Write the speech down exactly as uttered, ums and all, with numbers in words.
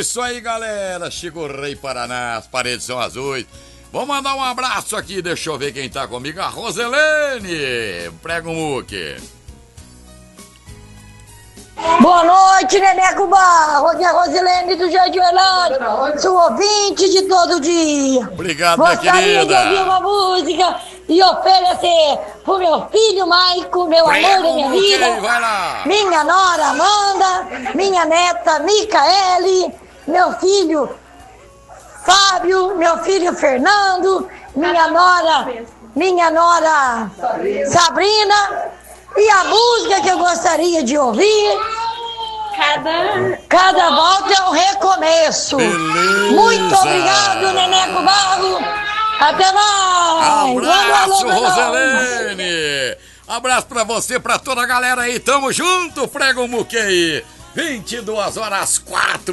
isso aí, galera. Chico Rei Paraná, as paredes são azuis. Vou mandar um abraço aqui, deixa eu ver quem tá comigo. A Roselene. Prega um muque. Boa noite, Neneco Barro, aqui é a Rosilene do Jardim Orlando, sou ouvinte de todo dia. Obrigado, minha Gostaria querida. de ouvir uma música e oferecer pro meu filho Maico, meu Prega amor da um minha muque aí, vida, vai lá. minha nora Amanda, minha neta Micaele, meu filho Fábio, meu filho Fernando, minha nora, minha nora Sabrina. E a música que eu gostaria de ouvir, Cada... cada volta é um recomeço. Beleza. Muito obrigado, Neneco Barro. Até mais. Abraço, Alô, alô, alô. Roselene. Abraço pra você, pra toda a galera aí. Tamo junto, prega um muque aí. vinte e duas horas, quatro.